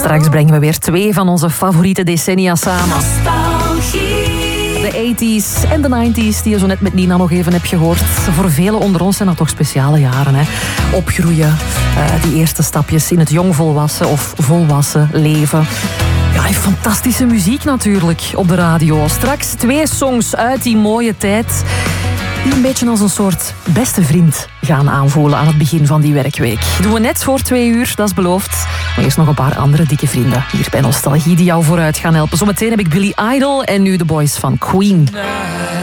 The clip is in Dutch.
Straks brengen we weer 2 van onze favoriete decennia samen. De 80s en de 90s, die je zo net met Nina nog even hebt gehoord. Voor velen onder ons zijn dat toch speciale jaren. Hè? Opgroeien, die eerste stapjes in het jongvolwassen of volwassen leven. Ja, fantastische muziek natuurlijk op de radio. Straks 2 songs uit die mooie tijd die een beetje als een soort beste vriend gaan aanvoelen aan het begin van die werkweek. Doen we net voor 2 uur, dat is beloofd. Maar eerst nog een paar andere dikke vrienden hier bij Nostalgie die jou vooruit gaan helpen. Zometeen heb ik Billy Idol en nu de boys van Queen.